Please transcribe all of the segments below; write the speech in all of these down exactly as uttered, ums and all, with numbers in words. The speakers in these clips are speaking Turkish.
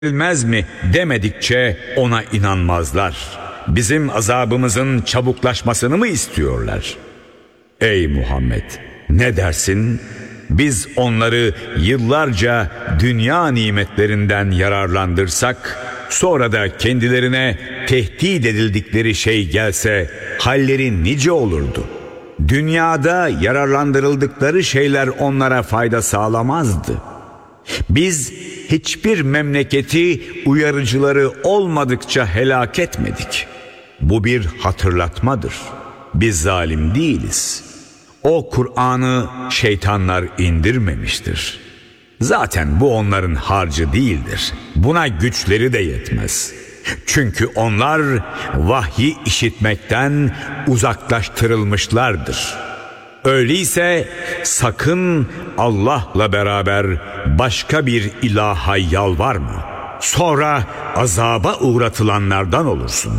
Bilmez mi demedikçe ona inanmazlar. Bizim azabımızın çabuklaşmasını mı istiyorlar? Ey Muhammed, ne dersin? Biz onları yıllarca dünya nimetlerinden yararlandırsak, sonra da kendilerine tehdit edildikleri şey gelse halleri nice olurdu. Dünyada yararlandırıldıkları şeyler onlara fayda sağlamazdı. Biz hiçbir memleketi uyarıcıları olmadıkça helak etmedik. Bu bir hatırlatmadır. Biz zalim değiliz. O Kur'an'ı şeytanlar indirmemiştir. Zaten bu onların harcı değildir. Buna güçleri de yetmez. Çünkü onlar vahyi işitmekten uzaklaştırılmışlardır. Öyleyse sakın Allah'la beraber başka bir ilaha yalvarma. Sonra azaba uğratılanlardan olursun.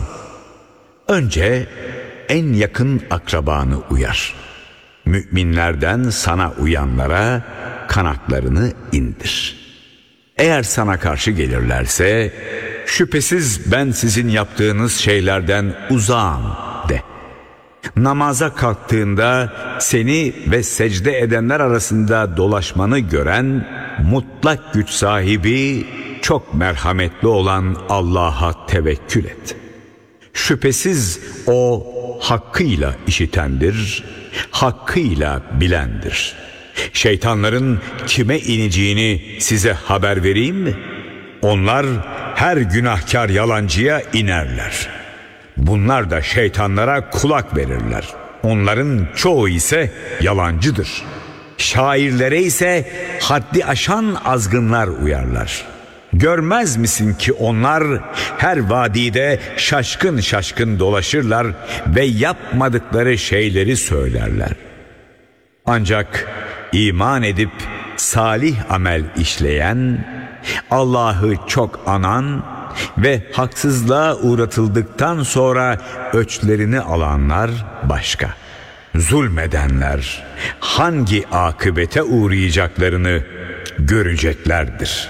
Önce en yakın akrabanı uyar. Müminlerden sana uyanlara kanatlarını indir. Eğer sana karşı gelirlerse, şüphesiz ben sizin yaptığınız şeylerden uzağım de. Namaza kalktığında seni ve secde edenler arasında dolaşmanı gören mutlak güç sahibi, çok merhametli olan Allah'a tevekkül et. Şüphesiz O hakkıyla işitendir, hakkıyla bilendir. Şeytanların kime ineceğini size haber vereyim mi? Onlar her günahkar yalancıya inerler. Bunlar da şeytanlara kulak verirler. Onların çoğu ise yalancıdır. Şairlere ise haddi aşan azgınlar uyarlar. Görmez misin ki onlar her vadide şaşkın şaşkın dolaşırlar ve yapmadıkları şeyleri söylerler. Ancak iman edip salih amel işleyen, Allah'ı çok anan ve haksızlığa uğratıldıktan sonra öçlerini alanlar başka. Zulmedenler hangi akıbete uğrayacaklarını göreceklerdir.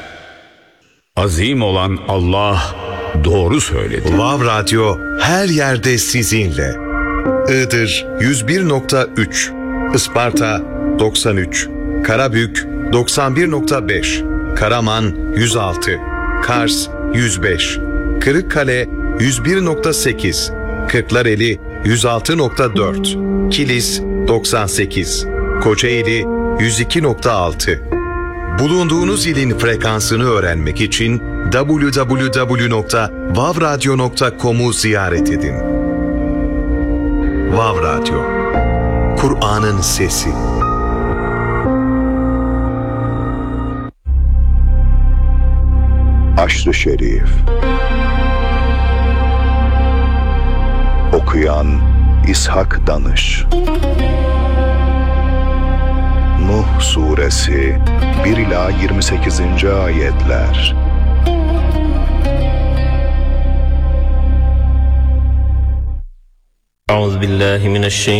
Azim olan Allah doğru söyledi. Vav Radyo her yerde sizinle. Iğdır yüz bir nokta üç, Isparta doksan üç, Karabük doksan bir nokta beş, Karaman yüz altı, Kars yüz beş, Kırıkkale yüz bir nokta sekiz, Kırklareli yüz altı nokta dört, Kilis doksan sekiz, Kocaeli yüz iki nokta altı. Bulunduğunuz ilin frekansını öğrenmek için double-u double-u double-u nokta vav radyo nokta com'u ziyaret edin. Vav Radyo, Kur'an'ın sesi. Aşr-ı Şerif. Okuyan İshak Danış. Nuh Suresi bir ila yirmi sekizinci ayetler. Euzubillahimineşşeytanirracim.